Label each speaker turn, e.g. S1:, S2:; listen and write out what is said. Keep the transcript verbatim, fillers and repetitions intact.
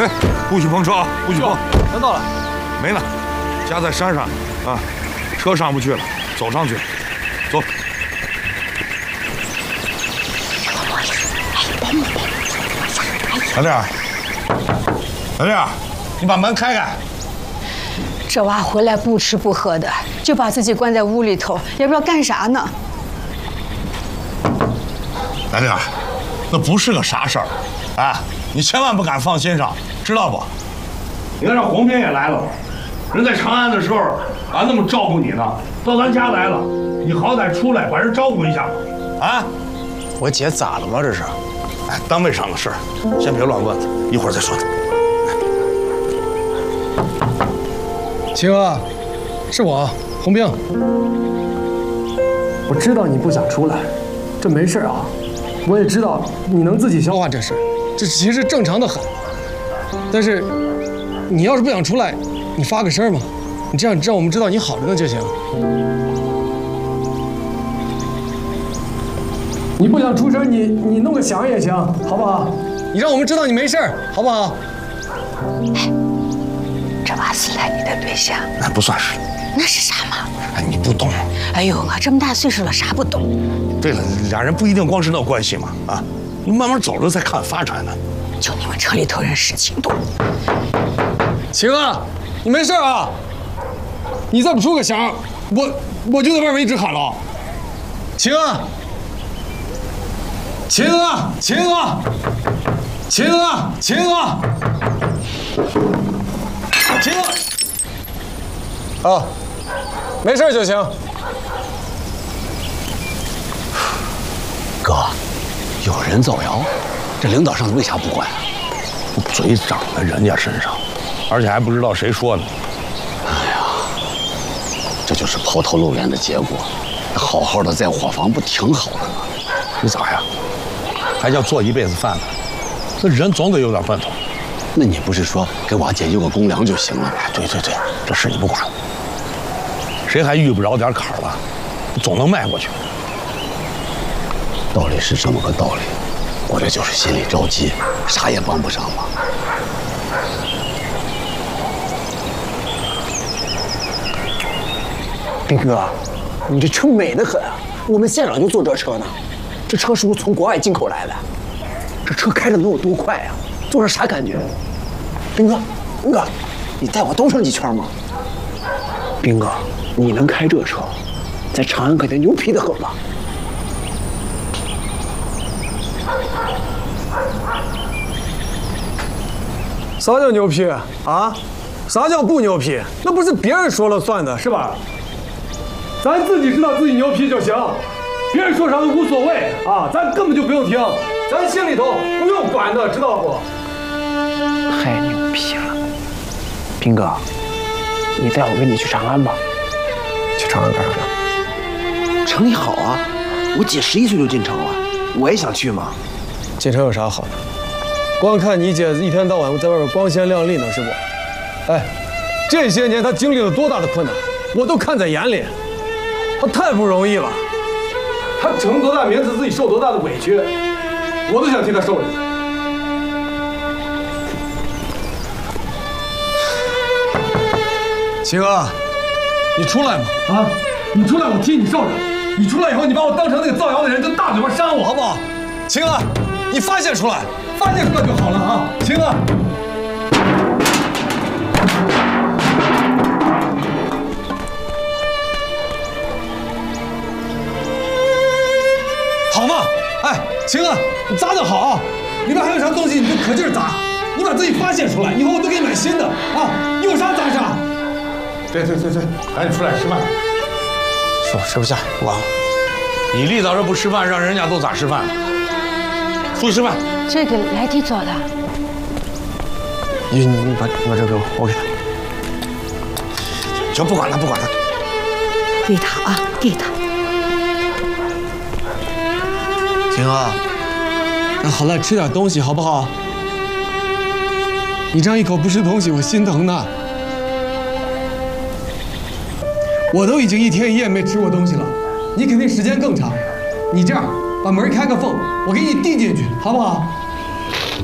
S1: 哎，不许碰车啊！不许碰！
S2: 全到了，
S1: 没呢，家在山上啊，车上不去了，走上去，走。小丽儿，小丽儿，你把门开开。
S3: 这娃回来不吃不喝的，就把自己关在屋里头，也不知道干啥呢。
S1: 小丽儿，那不是个啥事儿，啊，你千万不敢放心上，知道不？你看这洪斌也来了，人在长安的时候啊那么照顾你呢，到咱家来了，你好歹出来把人招呼一下吧，啊？
S2: 我姐咋了吗？这是？
S1: 哎，单位上的事儿，先别乱问，一会儿再说。
S4: 秦哥，是我，洪兵。
S5: 我知道你不想出来，这没事啊。我也知道你能自己消化这事，
S4: 这其实正常的很。但是，你要是不想出来，你发个声嘛，你这样让我们知道你好着呢就行。
S5: 你不想出声，你你弄个响也行，好不好？
S4: 你让我们知道你没事儿，好不好？
S3: 哎，这娃是来你的对象？
S1: 那不算是。
S3: 那是啥嘛？
S1: 哎，你不懂。
S3: 哎呦，我这么大岁数了，啥不懂？
S1: 对了，俩人不一定光是那关系嘛，啊，你慢慢走着再看发展呢。
S3: 就你们车里头人事情多。
S4: 秦哥，你没事啊？你再不出个响，我我就在外面一直喊了。秦哥。秦哥，秦哥，秦哥，秦哥，秦哥，啊，没事就行。
S6: 哥，有人造谣，这领导上为啥不管？
S1: 嘴长在人家身上，而且还不知道谁说的。
S6: 哎呀，这就是抛头露脸的结果。好好的在伙房不挺好的吗？
S1: 你咋呀？还叫做一辈子饭呢？这人总得有点奔头。
S6: 那你不是说给娃姐有个公粮就行了？
S1: 哎，对对对，这事你不管，谁还遇不着点坎儿了？总能迈过去。
S6: 道理是这么个道理，我这就是心里着急，啥也帮不上忙。
S2: 兵哥，你这车美得很啊！我们现场就坐这车呢。这车是不是从国外进口来的？这车开的能有多快呀？坐着啥感觉？兵哥，兵哥，你带我兜上几圈吗？兵哥，你能开这车，在长安可得牛皮的很吧？
S5: 啥叫牛皮啊？啥叫不牛皮？那不是别人说了算的，是吧？咱自己知道自己牛皮就行。别人说啥都无所谓啊，咱根本就不用听，咱心里头不用管的，知道不？
S2: 太牛皮了，兵哥，你带我跟你去长安吧。去长安干啥呢？城里好啊，我姐十一岁就进城了，我也想去嘛。
S4: 进城有啥好的？光看你姐一天到晚在外边光鲜亮丽呢，是不？哎，这些年她经历了多大的困难，我都看在眼里，她太不容易了。他成多大名字，自己受多大的委屈，我都想替他受着。秦哥，你出来嘛！啊，你出来，我替你受着。你出来以后，你把我当成那个造谣的人，就大嘴巴扇我，好不好？秦哥，你发泄出来，发泄出来就好了啊！秦哥。好嘛，哎，秦哥，你砸得好啊！里面还有啥东西，你就可劲儿砸，你把自己发泄出来，以后我都给你买新的啊！有啥砸啥。对对对对，赶紧出来吃饭。
S2: 是我吃不下，忘了。
S1: 你立早这不吃饭，让人家都咋吃饭呢？出去吃饭。
S3: 这个来娣做的。
S4: 你你你把你把这给我，我给他。
S1: 行，不管他不管他。
S3: 给他啊，给他。
S4: 行啊，那好赖吃点东西好不好？你这样一口不吃东西，我心疼的。我都已经一天一夜没吃过东西了，你肯定时间更长。你这样把门开个缝，我给你递进去，好不好？